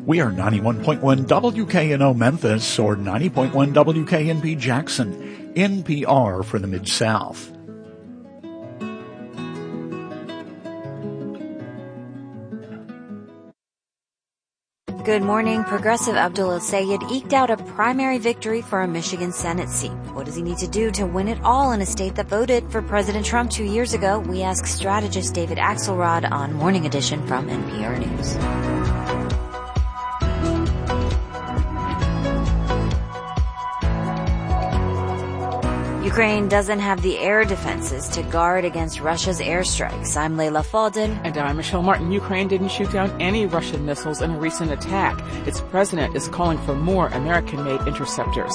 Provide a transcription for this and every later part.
We are 91.1 WKNO Memphis or 90.1 WKNP Jackson, NPR for the Mid-South. Good morning. Progressive Abdul El-Sayed eked out a primary victory for a Michigan Senate seat. What does he need to do to win it all in a state that voted for President Trump 2 years ago? We ask strategist David Axelrod on Morning Edition from NPR News. Ukraine doesn't have the air defenses to guard against Russia's airstrikes. I'm Leila Fadel. And I'm Michelle Martin. Ukraine didn't shoot down any Russian missiles in a recent attack. Its president is calling for more American-made interceptors.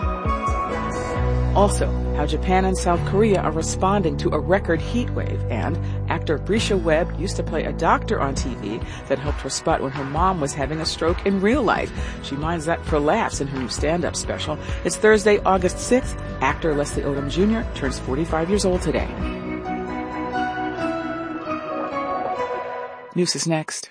Also, how Japan and South Korea are responding to a record heat wave, and actor Brisha Webb used to play a doctor on TV that helped her spot when her mom was having a stroke in real life. She minds that for laughs in her new stand-up special. It's Thursday, August 6th. Actor Leslie Odom Jr. turns 45 years old today. News is next.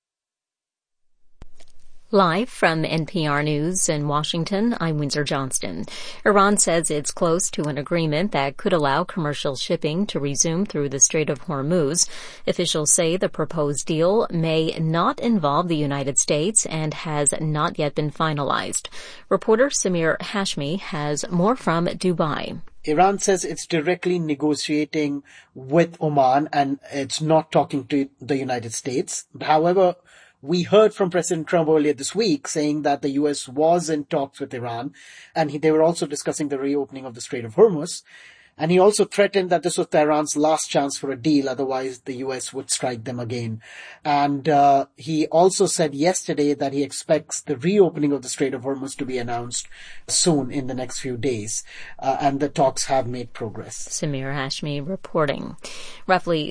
Live from NPR News in Washington, I'm Windsor Johnston. Iran says it's close to an agreement that could allow commercial shipping to resume through the Strait of Hormuz. Officials say the proposed deal may not involve the United States and has not yet been finalized. Reporter Samir Hashmi has more from Dubai. Iran says it's directly negotiating with Oman and it's not talking to the United States. However, we heard from President Trump earlier this week saying that the U.S. was in talks with Iran, and they were also discussing the reopening of the Strait of Hormuz. And he also threatened that this was Tehran's last chance for a deal, otherwise the U.S. would strike them again. And he also said yesterday that he expects the reopening of the Strait of Hormuz to be announced soon in the next few days. And the talks have made progress. Samir Hashmi reporting. Roughly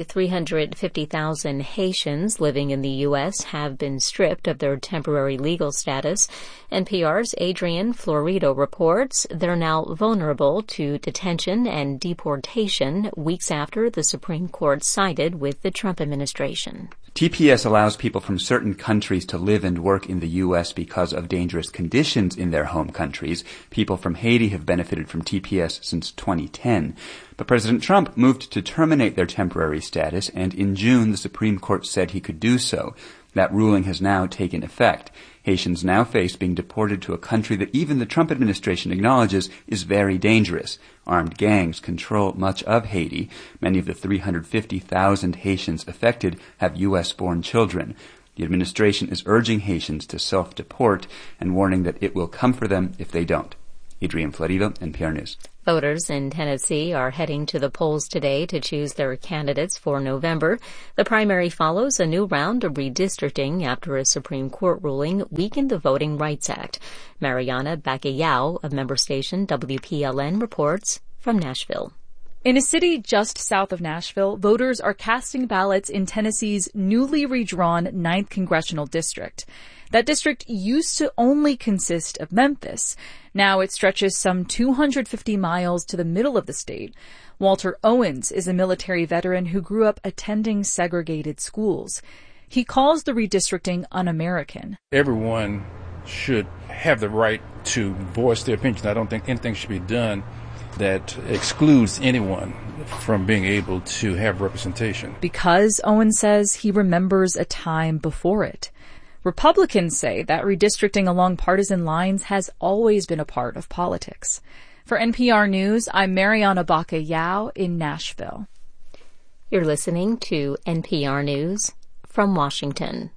350,000 Haitians living in the U.S. have been stripped of their temporary legal status. NPR's Adrian Florido reports they're now vulnerable to detention and deportation weeks after the Supreme Court sided with the Trump administration. TPS allows people from certain countries to live and work in the U.S. because of dangerous conditions in their home countries. People from Haiti have benefited from TPS since 2010. But President Trump moved to terminate their temporary status, and in June the Supreme Court said he could do so. That ruling has now taken effect. Haitians now face being deported to a country that even the Trump administration acknowledges is very dangerous. Armed gangs control much of Haiti. Many of the 350,000 Haitians affected have U.S.-born children. The administration is urging Haitians to self-deport and warning that it will come for them if they don't. Adrian Florido, NPR News. Voters in Tennessee are heading to the polls today to choose their candidates for November. The primary follows a new round of redistricting after a Supreme Court ruling weakened the Voting Rights Act. Mariana Bacallao of member station WPLN reports from Nashville. In a city just south of Nashville, voters are casting ballots in Tennessee's newly redrawn 9th Congressional District. That district used to only consist of Memphis. Now it stretches some 250 miles to the middle of the state. Walter Owens is a military veteran who grew up attending segregated schools. He calls the redistricting un-American. Everyone should have the right to voice their opinions. I don't think anything should be done that excludes anyone from being able to have representation. Because, Owens says, he remembers a time before it. Republicans say that redistricting along partisan lines has always been a part of politics. For NPR News, I'm Mariana Bacallao in Nashville. You're listening to NPR News from Washington.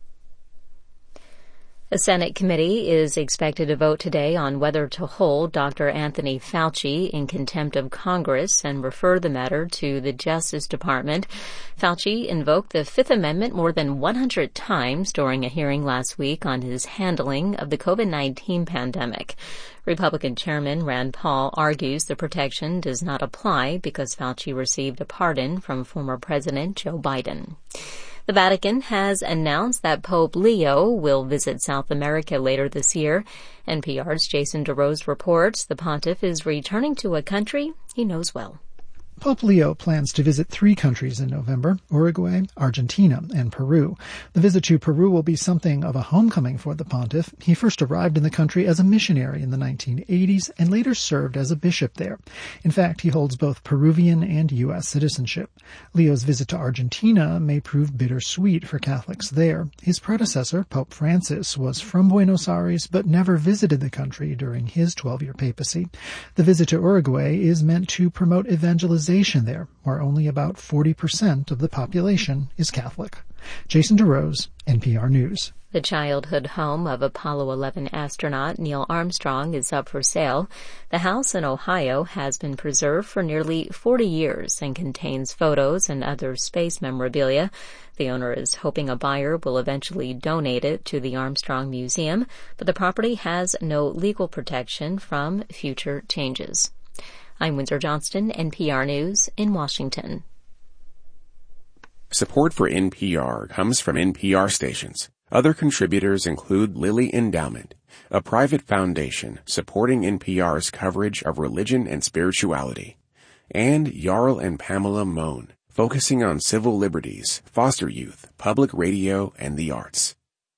A Senate committee is expected to vote today on whether to hold Dr. Anthony Fauci in contempt of Congress and refer the matter to the Justice Department. Fauci invoked the Fifth Amendment more than 100 times during a hearing last week on his handling of the COVID-19 pandemic. Republican Chairman Rand Paul argues the protection does not apply because Fauci received a pardon from former President Joe Biden. The Vatican has announced that Pope Leo will visit South America later this year. NPR's Jason DeRose reports the pontiff is returning to a country he knows well. Pope Leo plans to visit 3 countries in November: Uruguay, Argentina, and Peru. The visit to Peru will be something of a homecoming for the pontiff. He first arrived in the country as a missionary in the 1980s and later served as a bishop there. In fact, he holds both Peruvian and U.S. citizenship. Leo's visit to Argentina may prove bittersweet for Catholics there. His predecessor, Pope Francis, was from Buenos Aires but never visited the country during his 12-year papacy. The visit to Uruguay is meant to promote evangelization there, where only about 40% of the population is Catholic. Jason DeRose, NPR News. The childhood home of Apollo 11 astronaut Neil Armstrong is up for sale. The house in Ohio has been preserved for nearly 40 years and contains photos and other space memorabilia. The owner is hoping a buyer will eventually donate it to the Armstrong Museum, but the property has no legal protection from future changes. I'm Windsor Johnston, NPR News in Washington. Support for NPR comes from NPR stations. Other contributors include Lilly Endowment, a private foundation supporting NPR's coverage of religion and spirituality, and Jarl and Pamela Mohn, focusing on civil liberties, foster youth, public radio, and the arts.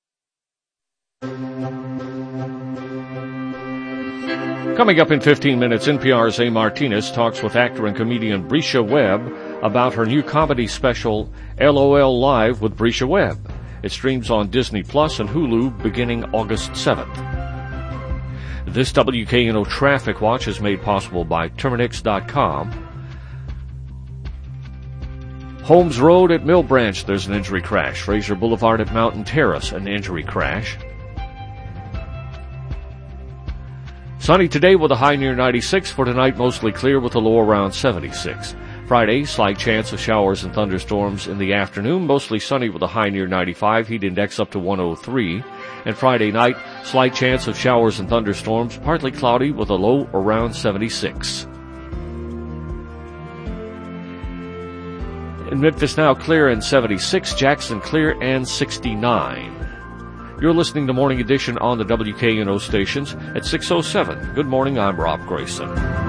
Coming up in 15 minutes, NPR's A. Martinez talks with actor and comedian Brescia Webb about her new comedy special, LOL Live with Brescia Webb. It streams on Disney Plus and Hulu beginning August 7th. This WKNO Traffic Watch is made possible by Terminix.com. Holmes Road at Mill Branch, there's an injury crash. Fraser Boulevard at Mountain Terrace, an injury crash. Sunny today with a high near 96. For tonight, mostly clear with a low around 76. Friday, slight chance of showers and thunderstorms in the afternoon, mostly sunny with a high near 95, heat index up to 103. And Friday night, slight chance of showers and thunderstorms, partly cloudy with a low around 76. In Memphis now clear and 76, Jackson clear and 69. You're listening to Morning Edition on the WKNO stations at 6:07. Good morning, I'm Rob Grayson.